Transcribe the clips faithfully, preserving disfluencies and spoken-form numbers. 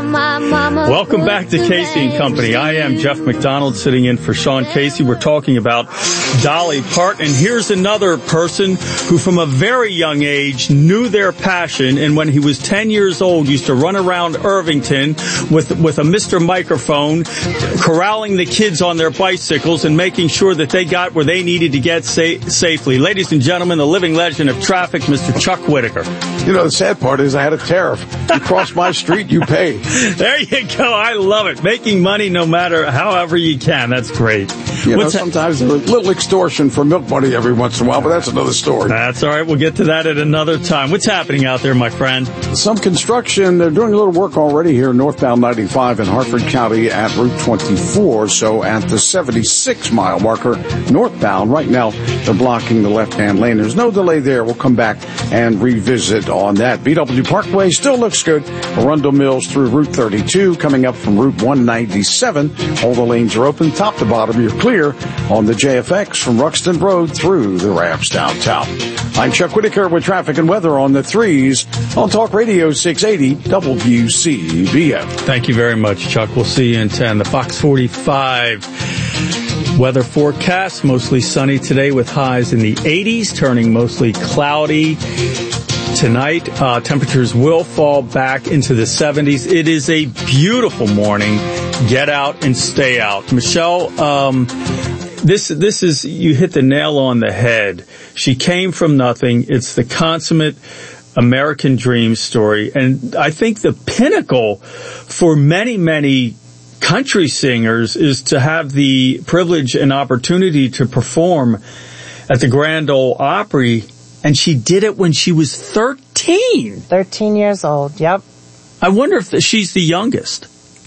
my mama. Welcome back to Casey and Company. I am Jeff McDonald sitting in for Sean Casey. We're talking about Dolly Parton. And here's another person who from a very young age knew their passion, and when he was ten years old used to run around Irvington with with a Mister Microphone, corralling the kids on their bicycles and making sure that they got where they needed to get sa- safely. Ladies and gentlemen, the living legend of traffic, Mister Chuck Whitaker. You know, the sad part is I had a tariff. You cross my street, you pay. There you go. I love it. Making money no matter however you can. That's great. You What's know, sometimes there's a little extortion for milk money every once in a while, but that's another story. That's all right. We'll get to that at another time. What's happening out there, my friend? Some construction. They're doing a little work already here northbound ninety-five in Hartford County at Route twenty-four. So at the seventy-six mile marker northbound, right now they're blocking the left-hand lane. There's no delay there. We'll come back and revisit on that. B W Parkway still looks good. Arundel Mills through Route thirty-two, coming up from Route one ninety-seven. All the lanes are open, top to bottom. You're clear on the J F X from Ruxton Road through the ramps downtown. I'm Chuck Whitaker with traffic and weather on the threes on Talk Radio six eighty W C B F. Thank you very much, Chuck. We'll see you in ten. The Fox forty-five weather forecast, mostly sunny today with highs in the eighties, turning mostly cloudy tonight. Uh, temperatures will fall back into the seventies. It is a beautiful morning. Get out and stay out. Michelle, um, this, this is, you hit the nail on the head. She came from nothing. It's the consummate American dream story. And I think the pinnacle for many, many country singers is to have the privilege and opportunity to perform at the Grand Ole Opry. And she did it when she was thirteen. thirteen years old, yep. I wonder if she's the youngest.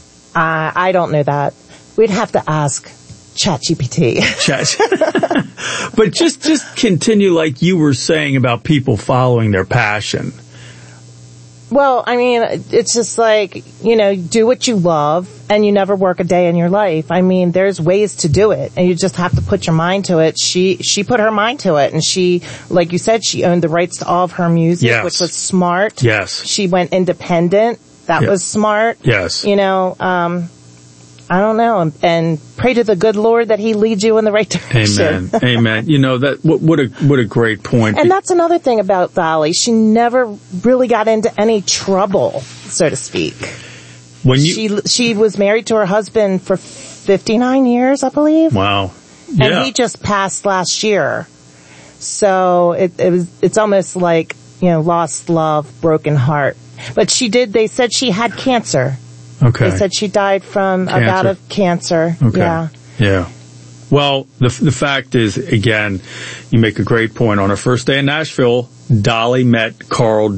Uh, I don't know that. We'd have to ask ChatGPT. Chat. But just, just continue like you were saying about people following their passion. Well, I mean, it's just like, you know, do what you love and you never work a day in your life. I mean, there's ways to do it and you just have to put your mind to it. She, she put her mind to it and she, like you said, she owned the rights to all of her music, yes. which was smart. Yes. She went independent. That yes. was smart. Yes. You know, um, I don't know, and, and pray to the good Lord that He leads you in the right direction. Amen. Amen. You know, that, what, what a, what a great point. And that's another thing about Dolly. She never really got into any trouble, so to speak. When you, she, she was married to her husband for fifty-nine years, I believe. Wow. Yeah. And he just passed last year. So it, it was, it's almost like, you know, lost love, broken heart. But she did, they said she had cancer. Okay. They said she died from Cancer. a bout of cancer. Okay. Yeah. Yeah. Well, the the fact is, again, you make a great point. On her first day in Nashville, Dolly met Carl